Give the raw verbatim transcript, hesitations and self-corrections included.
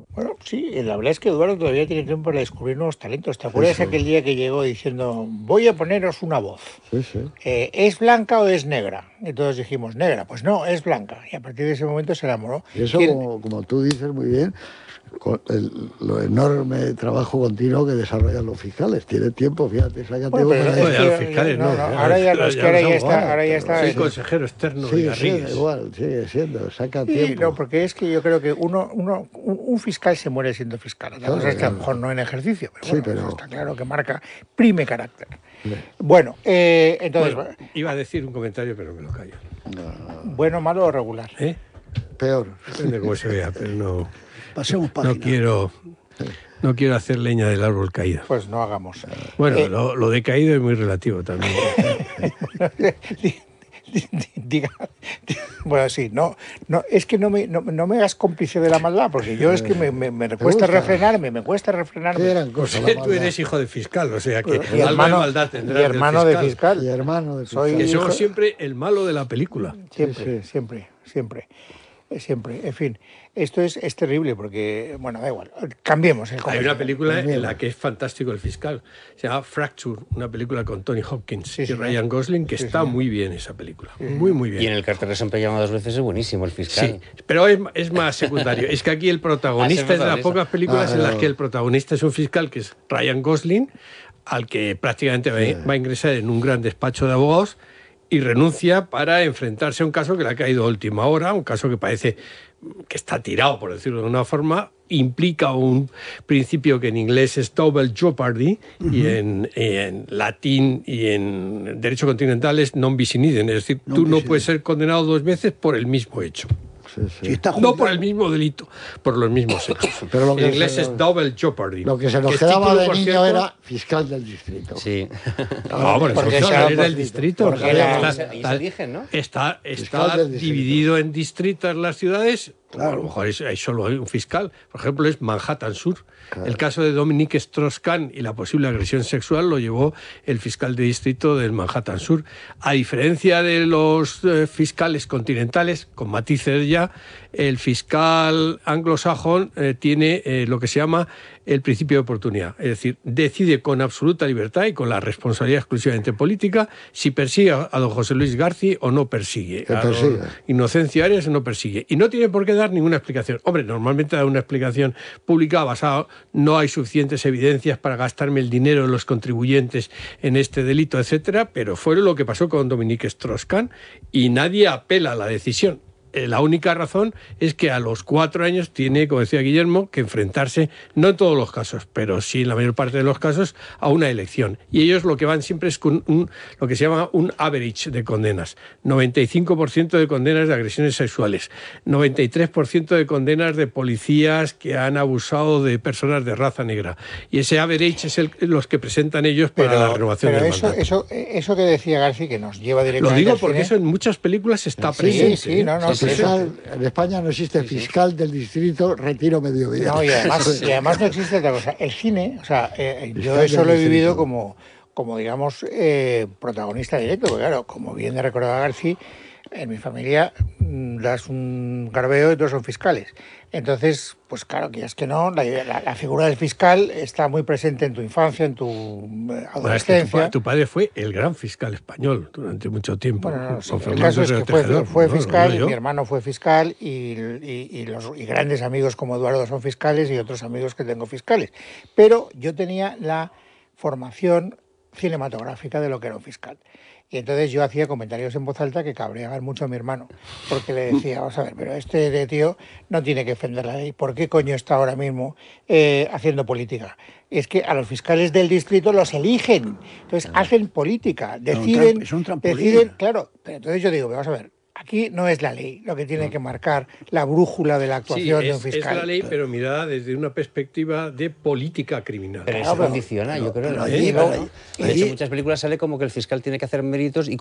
Bueno, sí, la verdad es que Eduardo todavía tiene tiempo para descubrir nuevos talentos. ¿Te acuerdas Sí, sí. aquel día que llegó diciendo, voy a poneros una voz? Sí, sí. Eh, ¿Es blanca o es negra? Y todos dijimos, negra. Pues no, es blanca. Y a partir de ese momento se enamoró. Y eso, ¿Quién? como, como tú dices muy bien, con el, lo enorme trabajo continuo que desarrollan los fiscales. Tienen tiempo, fíjate, sacan Bueno, tiempo pero para es Bueno, ya que, los fiscales no, no. no, ya, ahora ya no, es que ahora no ya somos. está, ahora ya está. Soy es- consejero externo de Sigue siendo Garrigues. igual, sigue siendo, saca Sí, tiempo. no, porque es que yo creo que uno, uno, un, un fiscal se muere siendo fiscal. Otra cosa es que a lo mejor no en ejercicio, pero Sí, bueno, pero- eso está claro que marca prime carácter. Sí. Bueno, eh, entonces, Bueno, iba a decir un comentario, pero me lo callo. bueno, malo o regular. ¿Eh? Peor. Depende de cómo se vea, pero no, Pasemos página. no quiero no quiero hacer leña del árbol caído. Pues no hagamos. Bueno, Eh, lo, lo de caído es muy relativo también. Diga, bueno, sí, no, no, es que no me, no, no me hagas cómplice de la maldad, porque yo es que me, me, me cuesta gusta? refrenarme, me cuesta Qué refrenarme. gran cosa la Tú maldad. eres hijo de fiscal, o sea que Y algo de hermano, maldad y tendrás del hermano de fiscal. Y hermano de Soy- fiscal. Que somos hijo- siempre el malo de la película. Siempre, Sí, sí. siempre, siempre, eh, siempre. En fin, esto es, es terrible porque, bueno, da igual. Cambiemos el Hay comentario. una película También. en la que es fantástico el fiscal. Se llama Fracture, una película con Tony Hopkins Sí, y sí, Ryan Gosling, que sí, está sí. muy bien esa película. Muy, muy Y en bien. el cartel siempre llama dos veces es buenísimo el fiscal. Sí, pero es, es más secundario. Es que aquí el protagonista Ah, sí, es de las protagonista. pocas películas Ah, en las pero- que el protagonista es un fiscal que es Ryan Gosling, al que prácticamente va, va a ingresar en un gran despacho de abogados y renuncia para enfrentarse a un caso que le ha caído a última hora, un caso que parece que está tirado, por decirlo de una forma, implica un principio que en inglés es double jeopardy y en, en latín y en derecho continental es non bis in idem, es decir, Non tú bis no in puedes idem. ser condenado dos veces por el mismo hecho. Sí, sí. Si está No juzgado, por el mismo delito, por los mismos hechos. Pero lo que en inglés se- es double jeopardy. Lo que se nos es quedaba título, de por niño cierto- era fiscal del distrito. Sí. No, bueno, Porque son se fiscales ha- del distrito. porque Claro, la- está- y se eligen, ¿no? Está, Fiscal está del distrito. dividido en distritos las ciudades. Claro. A lo mejor es- hay solo hay un fiscal. Por ejemplo, es Manhattan Sur. Claro. El caso de Dominique Strauss-Kahn y la posible agresión sexual lo llevó el fiscal de distrito del Manhattan Sur. A diferencia de los eh, fiscales continentales, con matices ya, el fiscal anglosajón eh, tiene eh, lo que se llama el principio de oportunidad. Es decir, decide con absoluta libertad y con la responsabilidad exclusivamente política si persigue a don José Luis García o no persigue. Que A don persiga. Inocencio Arias no persigue. Y no tiene por qué dar ninguna explicación. Hombre, normalmente da una explicación pública basada, no hay suficientes evidencias para gastarme el dinero de los contribuyentes en este delito, etcétera, pero fue lo que pasó con Dominique Strauss-Kahn y nadie apela a la decisión. Eh, La única razón es que a los cuatro años tiene, como decía Guillermo, que enfrentarse, no en todos los casos, pero sí en la mayor parte de los casos, a una elección. Y ellos lo que van siempre es con un, lo que se llama un average de condenas. noventa y cinco por ciento de condenas de agresiones sexuales, noventa y tres por ciento de condenas de policías que han abusado de personas de raza negra. Y ese average es el, los que presentan ellos para la renovación pero del eso, mandato. eso, eso que decía García, que nos lleva Lo directamente digo al porque cine, eso en muchas películas está Sí, presente. sí, ¿eh? no, no, El fiscal- en España no existe fiscal del distrito retiro mediodía. No, y además, y además no existe otra cosa. El cine, o sea, eh, yo Fiscal eso del lo he distrito. vivido como, como digamos, eh, protagonista directo, porque claro, como bien ha recordado García, en mi familia mm, das un garbeo y todos son fiscales. Entonces, pues claro, que es que no, la, la- la figura del fiscal está muy presente en tu infancia, en tu eh, Bueno, es que tu, adolescencia. pa- tu padre fue el gran fiscal español durante mucho tiempo. Bueno, no, con sí, el Fernando caso es que Herrera fue, Tejedor, fue ¿no? Lo fiscal, digo yo. mi hermano fue fiscal y, y- y los y grandes amigos como Eduardo son fiscales y otros amigos que tengo fiscales. Pero yo tenía la formación cinematográfica de lo que era un fiscal. Y entonces yo hacía comentarios en voz alta que cabreaban mucho a mi hermano, porque le decía, vamos a ver, pero este de tío no tiene que defender la ley, ¿por qué coño está ahora mismo eh, haciendo política? Es que a los fiscales del distrito los eligen, entonces hacen política, un deciden, tramp- es un trampolín. deciden, claro, pero entonces yo digo, vamos a ver, aquí no es la ley lo que tiene que marcar la brújula de la Sí, actuación de un es, es fiscal. la ley, pero mirada desde una perspectiva de política criminal. Pero Claro, eso pero- condiciona, yo creo. pero ¿no? allí- Claro. pero allí- De hecho, en muchas películas sale como que el fiscal tiene que hacer méritos y